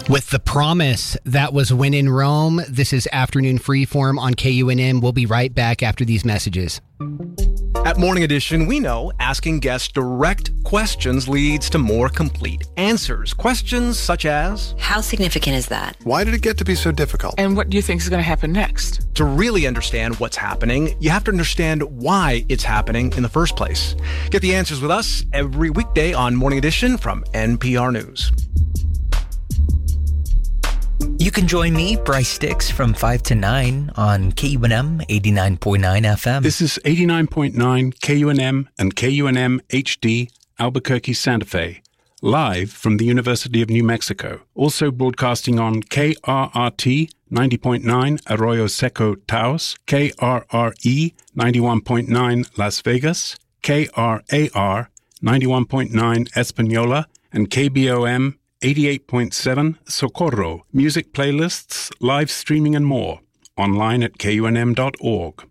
With the promise that was When in Rome, this is Afternoon Freeform on KUNM. We'll be right back after these messages. At Morning Edition, we know asking guests direct questions leads to more complete answers. Questions such as, how significant is that? Why did it get to be so difficult? And what do you think is going to happen next? To really understand what's happening, you have to understand why it's happening in the first place. Get the answers with us every weekday on Morning Edition from NPR News. You can join me, Bryce Sticks, from 5 to 9 on KUNM 89.9 FM. This is 89.9 KUNM and KUNM HD, Albuquerque, Santa Fe, live from the University of New Mexico. Also broadcasting on KRRT 90.9 Arroyo Seco, Taos, KRRE 91.9 Las Vegas, KRAR 91.9 Espanola, and KBOM 88.7 Socorro. Music playlists, live streaming and more. Online at KUNM.org.